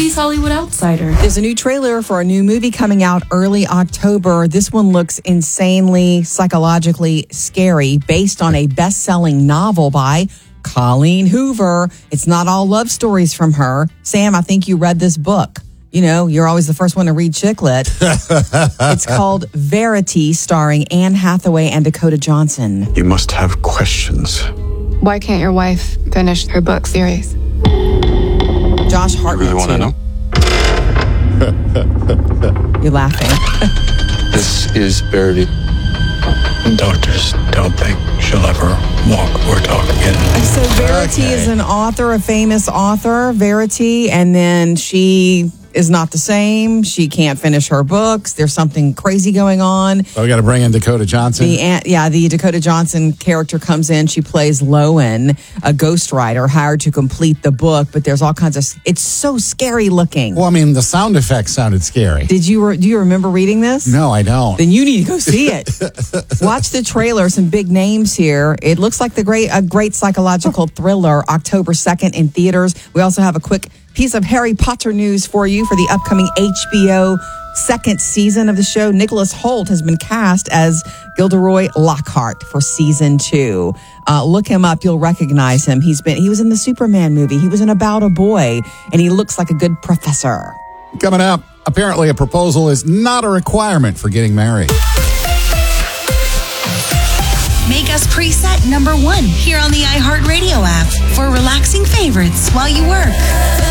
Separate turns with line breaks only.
Brady's Hollywood Outsider.
There's a new trailer for a new movie coming out early October. This one looks insanely psychologically scary, based on a best-selling novel by Colleen Hoover. It's not all love stories from her. Sam, I think you read this book. You know, you're always the first one to read chick lit. It's called Verity, starring Anne Hathaway and Dakota Johnson.
You must have questions.
Why can't your wife finish her book series?
Josh
You
Hartnett,
really want to know?
You're laughing.
This is Verity.
Doctors don't think she'll ever walk or talk again.
So Verity is an author, a famous author, Verity, and then she is not the same. She can't finish her books. There's something crazy going on.
Oh, we got to bring in Dakota Johnson.
The Dakota Johnson character comes in. She plays Lowen, a ghostwriter hired to complete the book, but there's all kinds of... It's so scary looking.
Well, I mean, the sound effects sounded scary.
Do you remember reading this?
No, I don't.
Then you need to go see it. Watch the trailer. Some big names here. It looks like a great psychological thriller. October 2nd in theaters. We also have a quick piece of Harry Potter news for you for the upcoming HBO second season of the show. Nicholas Hoult has been cast as Gilderoy Lockhart for season 2. Look him up. You'll recognize him. He was in the Superman movie. He was in About a Boy, and he looks like a good professor.
Coming up, apparently a proposal is not a requirement for getting married.
Make us preset number 1 here on the iHeartRadio app for relaxing favorites while you work.